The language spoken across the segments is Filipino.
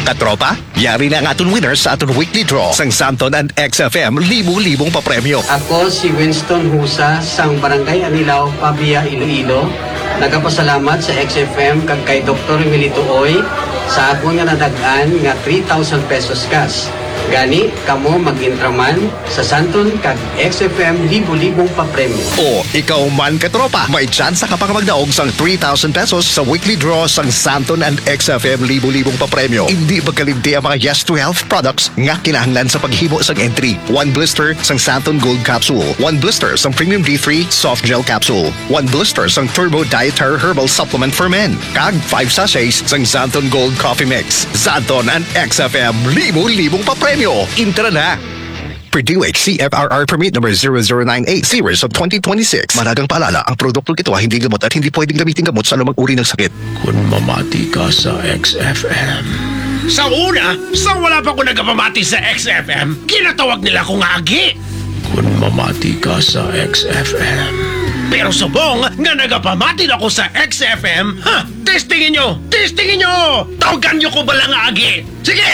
Katropa, yari na ang aton winners sa aton weekly draw sang Santon and XFM libo-libong papremyo. Ako si Winston Husa sang Barangay Anilao, Pabia, Iloilo. Nagapasalamat sa XFM kag kay Dr. Emilito Oy sa akong nga nadagan nga 3,000 pesos cash. Gani, kamo mag-intraman sa Santon kag XFM libo-libong papremyo. O, ikaw man katropa, may chance ka pang magdaog sang 3,000 pesos sa weekly draw sang Santon and XFM libo-libong papremyo. Hindi magkalimti ang mga Yes to Health products nga kinahanglan sa paghimo sang entry. 1 blister sang Santon Gold Capsule, 1 blister sang Premium D3 Soft Gel Capsule, 1 blister sang Turbo Dietary Herbal Supplement for Men, kag 5 sachets sang Santon Gold Coffee Mix. Santon and XFM libo-libong papremyo. Intra na! Purdue HCFRR Permit number 0098 series of 2026. Managang paalala, ang produktong ito ay hindi gamot at hindi pwedeng gamitin gamot sa anumang uri ng sakit. Kung mamati ka sa XFM. Sa una, sa wala pa ko nagpamati sa XFM, kinatawag nila akong agi. Kung mamati ka sa XFM. Pero subong nga nagapamati na ako sa XFM, testingin nyo! Testingin nyo! Tawagan nyo ko ba lang agi? Sige!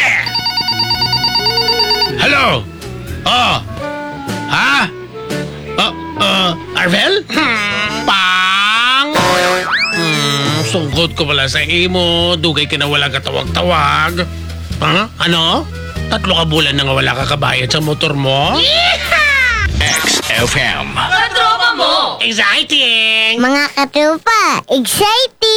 Hello? Oh. Ha? Arvel? Pang! Sungkot ko pala sa imo. Dugay ka na wala katawag-tawag. Ano? 3 ka bulan na nga wala ka kabayad sa motor mo? XFM. Katropa mo! Exciting! Mga katropa, exciting!